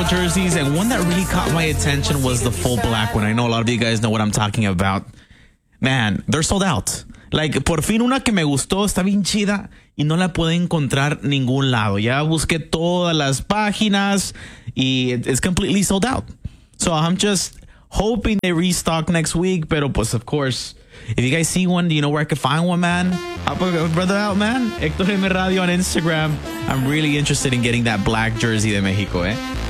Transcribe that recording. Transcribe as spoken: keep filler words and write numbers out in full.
jerseys, and one that really caught my attention was the full black one. I know a lot of you guys know what I'm talking about. Man, they're sold out. Like, por fin una que me gustó, está bien chida y no la puedo encontrar ningún lado. Ya busqué todas las páginas y it's completely sold out. So I'm just hoping they restock next week. Pero pues, of course, if you guys see one, do you know where I could find one, man? Help a brother out, man. Hector M Radio on Instagram. I'm really interested in getting that black jersey de Mexico, eh?